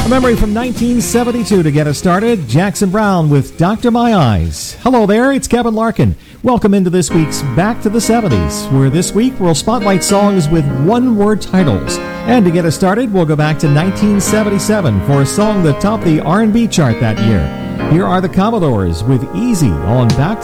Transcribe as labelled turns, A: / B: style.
A: A memory from 1972 to get us started. Jackson Browne with Dr. My Eyes. Hello there, it's Kevin Larkin. Welcome into this week's Back to the 70s, where this week we'll spotlight songs with one-word titles. And to get us started, we'll go back to 1977 for a song that topped the R&B chart that year. Here are the Commodores with Easy on Back to